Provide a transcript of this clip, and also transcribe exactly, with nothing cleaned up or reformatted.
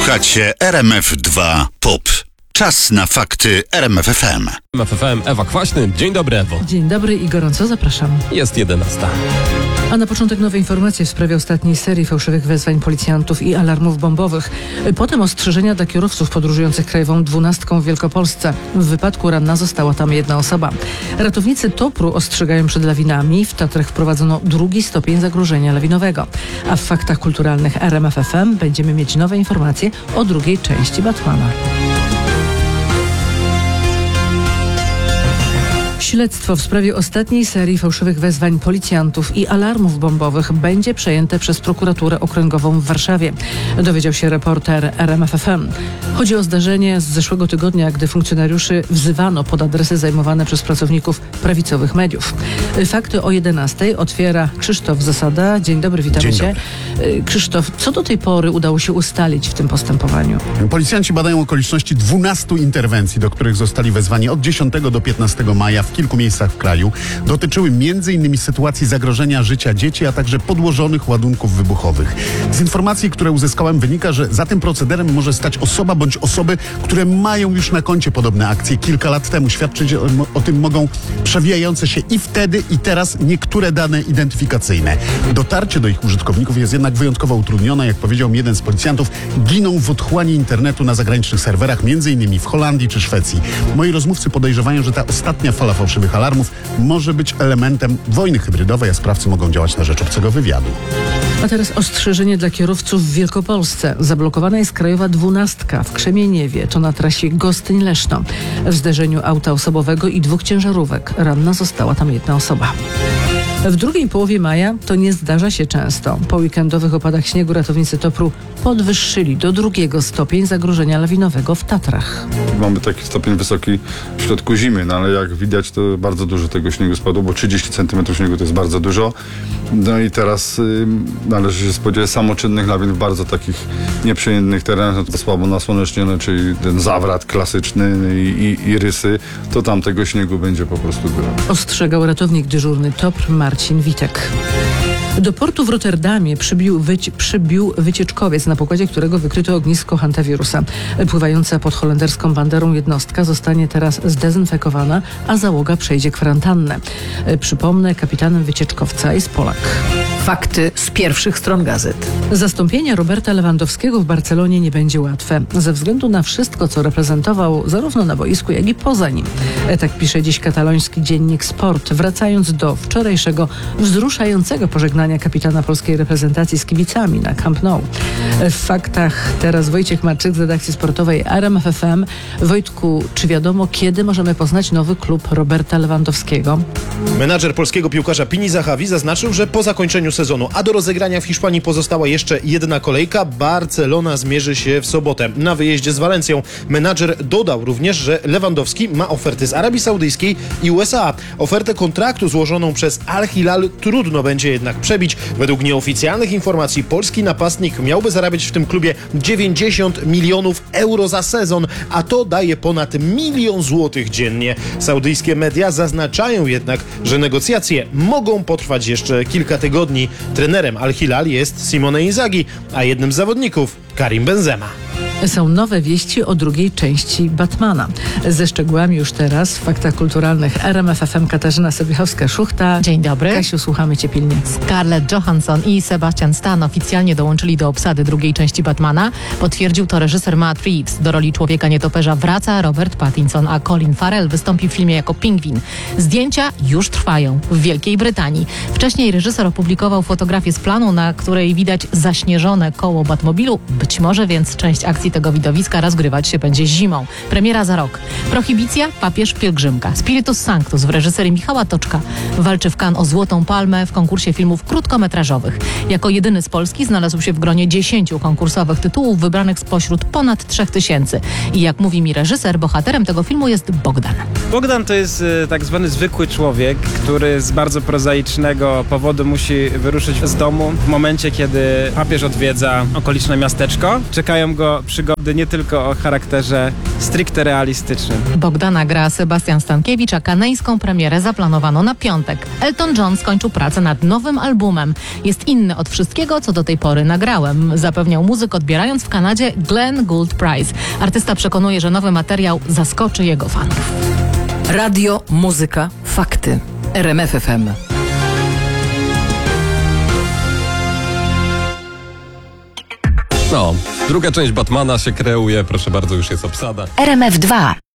Słuchacie R M F dwa Pop. Czas na fakty R M F F M. R M F F M, Ewa Kwaśny. Dzień dobry, Ewo. Dzień dobry i gorąco zapraszam. Jest jedenasta. A na początek nowe informacje w sprawie ostatniej serii fałszywych wezwań policjantów i alarmów bombowych. Potem ostrzeżenia dla kierowców podróżujących krajową dwunastką w Wielkopolsce. W wypadku ranna została tam jedna osoba. Ratownicy Topru ostrzegają przed lawinami. W Tatrach wprowadzono drugi stopień zagrożenia lawinowego. A w faktach kulturalnych R M F F M będziemy mieć nowe informacje o drugiej części Batmana. Śledztwo w sprawie ostatniej serii fałszywych wezwań policjantów i alarmów bombowych będzie przejęte przez prokuraturę okręgową w Warszawie. Dowiedział się reporter R M F F M. Chodzi o zdarzenie z zeszłego tygodnia, gdy funkcjonariuszy wzywano pod adresy zajmowane przez pracowników prawicowych mediów. Fakty o jedenastej otwiera Krzysztof Zasada. Dzień dobry, witamy Dzień cię. dobry. Krzysztof, co do tej pory udało się ustalić w tym postępowaniu? Policjanci badają okoliczności dwunastu interwencji, do których zostali wezwani od dziesiątego do piętnastego maja w kilku miejscach w kraju. Dotyczyły między innymi sytuacji zagrożenia życia dzieci, a także podłożonych ładunków wybuchowych. Z informacji, które uzyskałem, wynika, że za tym procederem może stać osoba bądź osoby, które mają już na koncie podobne akcje kilka lat temu. Świadczyć o, o tym mogą przewijające się i wtedy, i teraz niektóre dane identyfikacyjne. Dotarcie do ich użytkowników jest jednak wyjątkowo utrudnione. Jak powiedział mi jeden z policjantów, giną w otchłani internetu na zagranicznych serwerach, między innymi w Holandii czy Szwecji. Moi rozmówcy podejrzewają, że ta ostatnia fala fałszywych alarmów może być elementem wojny hybrydowej, a sprawcy mogą działać na rzecz obcego wywiadu. A teraz ostrzeżenie dla kierowców w Wielkopolsce. Zablokowana jest krajowa dwunastka w Krzemieniewie, to na trasie Gostyń-Leszno. W zderzeniu auta osobowego i dwóch ciężarówek. Ranna została tam jedna osoba. W drugiej połowie maja to nie zdarza się często. Po weekendowych opadach śniegu ratownicy Topru podwyższyli do drugiego stopień zagrożenia lawinowego w Tatrach. Mamy taki stopień wysoki w środku zimy, no ale jak widać, to bardzo dużo tego śniegu spadło, bo trzydzieści centymetrów śniegu to jest bardzo dużo. No i teraz y, należy się spodziewać samoczynnych lawin w bardzo takich nieprzyjemnych terenach, no to słabo nasłonecznione, czyli ten zawrat klasyczny i, i, i rysy, to tam tego śniegu będzie po prostu dużo. Ostrzegał ratownik dyżurny Topr Marcin Witek. Do portu w Rotterdamie przybił, wyci- przybił wycieczkowiec, na pokładzie którego wykryto ognisko hantawirusa. Pływająca pod holenderską banderą jednostka zostanie teraz zdezynfekowana, a załoga przejdzie kwarantannę. Przypomnę, kapitanem wycieczkowca jest Polak. Fakty z pierwszych stron gazet. Zastąpienie Roberta Lewandowskiego w Barcelonie nie będzie łatwe, ze względu na wszystko, co reprezentował zarówno na boisku, jak i poza nim. Tak pisze dziś kataloński dziennik Sport, wracając do wczorajszego wzruszającego pożegnania kapitana polskiej reprezentacji z kibicami na Camp Nou. W faktach teraz Wojciech Marczyk z redakcji sportowej R M F F M. Wojtku, czy wiadomo, kiedy możemy poznać nowy klub Roberta Lewandowskiego? Menadżer polskiego piłkarza Pini Zahavi zaznaczył, że po zakończeniu sezonu, a do rozegrania w Hiszpanii pozostała jeszcze jedna kolejka, Barcelona zmierzy się w sobotę na wyjeździe z Walencją. Menadżer dodał również, że Lewandowski ma oferty z Arabii Saudyjskiej i U S A. Ofertę kontraktu złożoną przez Al Hilal trudno będzie jednak przebić. Według nieoficjalnych informacji polski napastnik miałby zarabiać w tym klubie dziewięćdziesiąt milionów euro za sezon, a to daje ponad milion złotych dziennie. Saudyjskie media zaznaczają jednak, że negocjacje mogą potrwać jeszcze kilka tygodni. Trenerem Al Hilal jest Simone Inzaghi, a jednym z zawodników Karim Benzema. Są nowe wieści o drugiej części Batmana. Ze szczegółami już teraz w faktach kulturalnych R M F F M Katarzyna Sobiechowska-Szuchta. Dzień dobry. Kasiu, słuchamy cię pilnie. Scarlett Johansson i Sebastian Stan oficjalnie dołączyli do obsady drugiej części Batmana. Potwierdził to reżyser Matt Reeves. Do roli człowieka nietoperza wraca Robert Pattinson, a Colin Farrell wystąpi w filmie jako pingwin. Zdjęcia już trwają w Wielkiej Brytanii. Wcześniej reżyser opublikował fotografię z planu, na której widać zaśnieżone koło Batmobilu. Być może więc część akcji tego widowiska rozgrywać się będzie zimą. Premiera za rok. Prohibicja, papież, pielgrzymka. Spiritus Sanctus w reżyserii Michała Toczka walczy w Cannes o Złotą Palmę w konkursie filmów krótkometrażowych. Jako jedyny z Polski znalazł się w gronie dziesięciu konkursowych tytułów wybranych spośród ponad trzech tysięcy. I jak mówi mi reżyser, bohaterem tego filmu jest Bogdan. Bogdan to jest e, tak zwany zwykły człowiek, który z bardzo prozaicznego powodu musi wyruszyć z domu w momencie, kiedy papież odwiedza okoliczne miasteczko. Czekają go przy przygody nie tylko o charakterze stricte realistycznym. Bogdana gra Sebastian Stankiewicz, a kanejską premierę zaplanowano na piątek. Elton John skończył pracę nad nowym albumem. Jest inny od wszystkiego, co do tej pory nagrałem, zapewniał muzyk, odbierając w Kanadzie Glenn Gould Prize. Artysta przekonuje, że nowy materiał zaskoczy jego fanów. Radio, muzyka, fakty. R M F F M. No, druga część Batmana się kreuje, proszę bardzo, już jest obsada. R M F dwa.